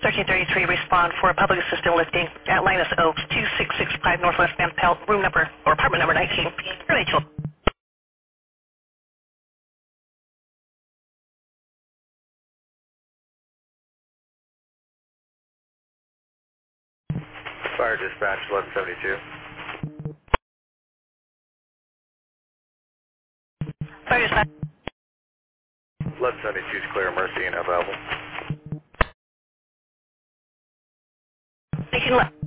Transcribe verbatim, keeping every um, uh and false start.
thirteen thirty-three, respond for a public assistant lifting at Linus Oaks, two six six five Northwest Van Pelt, room number, or apartment number nineteen. Rachel. Fire dispatch, eleven seventy-two. Fire dispatch. eleven seventy-two is clear, Mercy and available. Making left.